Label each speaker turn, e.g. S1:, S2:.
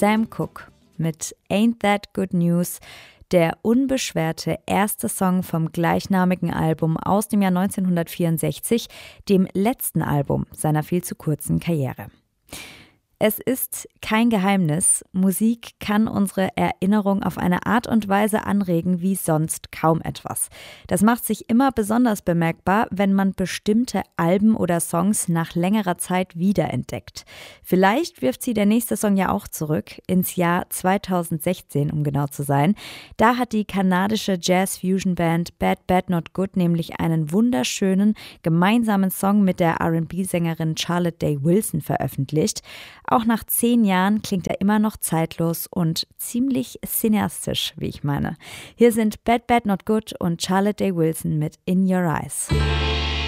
S1: Sam Cooke mit Ain't That Good News, der unbeschwerte erste Song vom gleichnamigen Album aus dem Jahr 1964, dem letzten Album seiner viel zu kurzen Karriere. Es ist kein Geheimnis, Musik kann unsere Erinnerung auf eine Art und Weise anregen wie sonst kaum etwas. Das macht sich immer besonders bemerkbar, wenn man bestimmte Alben oder Songs nach längerer Zeit wiederentdeckt. Vielleicht wirft sie der nächste Song ja auch zurück, ins Jahr 2016, um genau zu sein. Da hat die kanadische Jazz-Fusion-Band Bad Bad Not Good nämlich einen wunderschönen gemeinsamen Song mit der R&B-Sängerin Charlotte Day Wilson veröffentlicht. Auch nach 10 Jahren klingt er immer noch zeitlos und ziemlich cineastisch, wie ich meine. Hier sind Bad Bad Not Good und Charlotte Day Wilson mit In Your Eyes.